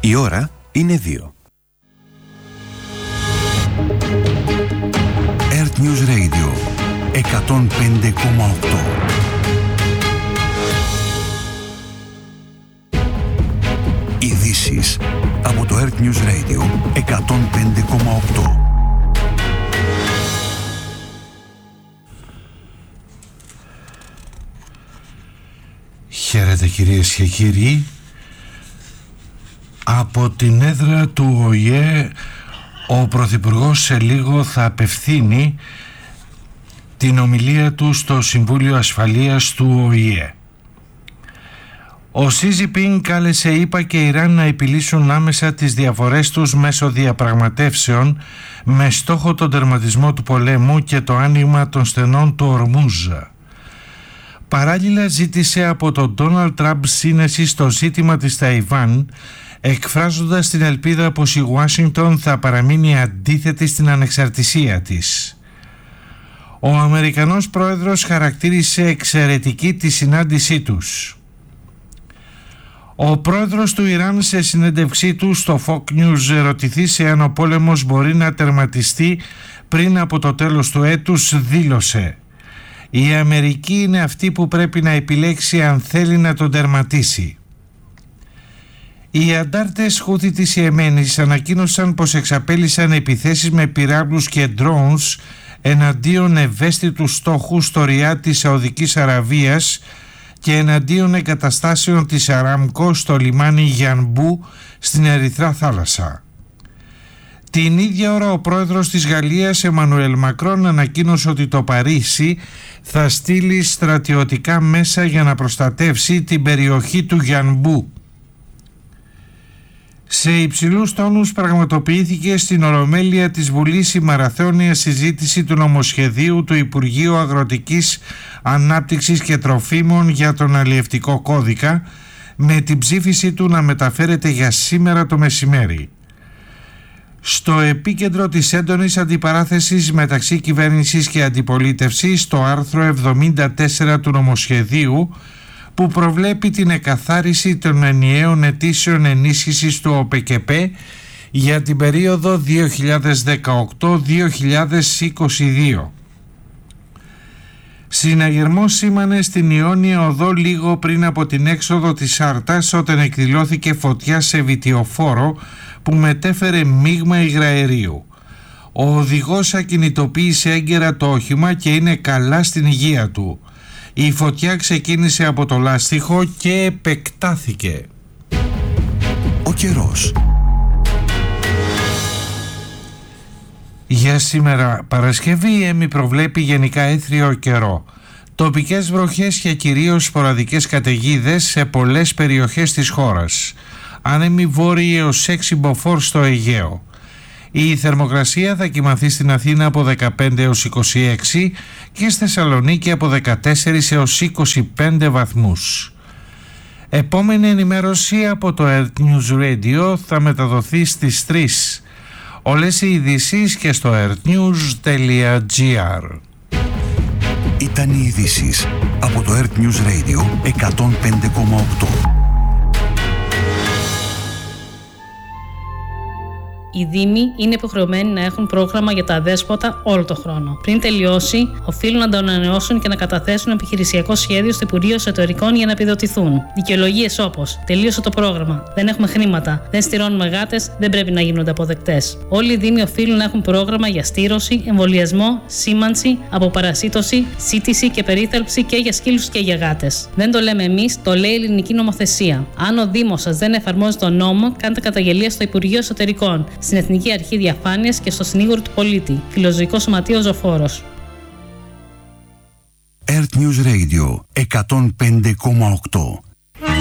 Η ώρα είναι 2. Earth News Radio 105,8. Ειδήσεις από το Earth News Radio 105,8. Χαίρετε κυρίες και κύριοι. Από την έδρα του ΟΗΕ ο Πρωθυπουργός σε λίγο θα απευθύνει την ομιλία του στο Συμβούλιο Ασφαλείας του ΟΗΕ. Ο Σι Τζινπίνγκ κάλεσε ΗΠΑ και Ιράν να επιλύσουν άμεσα τις διαφορές τους μέσω διαπραγματεύσεων με στόχο τον τερματισμό του πολέμου και το άνοιγμα των στενών του Ορμούζ. Παράλληλα ζήτησε από τον Ντόναλντ Τραμπ σύνεση στο ζήτημα της Ταϊβάν, εκφράζοντας την ελπίδα πως η Ουάσιγκτον θα παραμείνει αντίθετη στην ανεξαρτησία της. Ο Αμερικανός πρόεδρος χαρακτήρισε εξαιρετική τη συνάντησή τους. Ο πρόεδρος του Ιράν σε συνέντευξή του στο Fox News ερωτηθήσει αν ο πόλεμος μπορεί να τερματιστεί πριν από το τέλος του έτους, δήλωσε: «Η Αμερική είναι αυτή που πρέπει να επιλέξει αν θέλει να τον τερματίσει». Οι αντάρτες Χούθι της Ιεμένης ανακοίνωσαν πως εξαπέλυσαν επιθέσεις με πυράβλους και drones εναντίον ευαίσθητου στόχου στο Ριάντ της Σαουδικής Αραβίας και εναντίον εγκαταστάσεων της Αράμκο στο λιμάνι Γιανμπού στην Ερυθρά Θάλασσα. Την ίδια ώρα ο πρόεδρος της Γαλλίας Εμμανουέλ Μακρόν ανακοίνωσε ότι το Παρίσι θα στείλει στρατιωτικά μέσα για να προστατεύσει την περιοχή του Γιανμπού. Σε υψηλούς τόνους πραγματοποιήθηκε στην Ολομέλεια της Βουλής η μαραθώνια συζήτηση του νομοσχεδίου του Υπουργείου Αγροτικής Ανάπτυξης και Τροφίμων για τον αλλιευτικό κώδικα, με την ψήφιση του να μεταφέρεται για σήμερα το μεσημέρι. Στο επίκεντρο της έντονης αντιπαράθεσης μεταξύ κυβέρνησης και αντιπολίτευσης το άρθρο 74 του νομοσχεδίου, που προβλέπει την εκαθάριση των ενιαίων αιτήσεων ενίσχυσης του ΟΠΚΠ για την περίοδο 2018-2022. Συναγερμός σήμανε στην Ιόνια Οδό λίγο πριν από την έξοδο της Άρτας, όταν εκδηλώθηκε φωτιά σε βιτιοφόρο που μετέφερε μείγμα υγραερίου. Ο οδηγός ακινητοποίησε έγκαιρα το όχημα και είναι καλά στην υγεία του. Η φωτιά ξεκίνησε από το λάστιχο και επεκτάθηκε. Ο καιρός. Για σήμερα Παρασκευή η ΕΜΗ προβλέπει γενικά έθριο καιρό. Τοπικές βροχές και κυρίως σποραδικές καταιγίδες σε πολλές περιοχές της χώρας. Άνεμοι βόρειοι έως 6 μποφόρ στο Αιγαίο. Η θερμοκρασία θα κυμανθεί στην Αθήνα από 15 έως 26 και στη Θεσσαλονίκη από 14 έως 25 βαθμούς. Επόμενη ενημέρωση από το Earth News Radio θα μεταδοθεί στις 3. Όλες οι ειδήσεις και στο earthnews.gr. Ήταν οι ειδήσεις από το Earth News Radio 105,8. Οι Δήμοι είναι υποχρεωμένοι να έχουν πρόγραμμα για τα αδέσποτα όλο το χρόνο. Πριν τελειώσει, οφείλουν να το ανανεώσουν και να καταθέσουν επιχειρησιακό σχέδιο στο Υπουργείο Εσωτερικών για να επιδοτηθούν. Δικαιολογίες όπως «Τελείωσε το πρόγραμμα», «Δεν έχουμε χρήματα», «Δεν στηρώνουμε γάτες», δεν πρέπει να γίνονται αποδεκτές. Όλοι οι Δήμοι οφείλουν να έχουν πρόγραμμα για στήρωση, εμβολιασμό, σήμανση, αποπαρασίτωση, σύτηση και περίθαλψη και για σκύλους και για γάτες. Δεν το λέμε εμείς, το λέει η ελληνική νομοθεσία. Αν ο Δήμος σας δεν εφαρμόζει τον νόμο, κάντε καταγγελία στο Υπουργείο Εσωτερικών, στην Εθνική Αρχή Διαφάνειας και στο Συνήγορο του Πολίτη. Φιλοζωικό Σωματείο Ζωφόρος. Earth News Radio 105,8.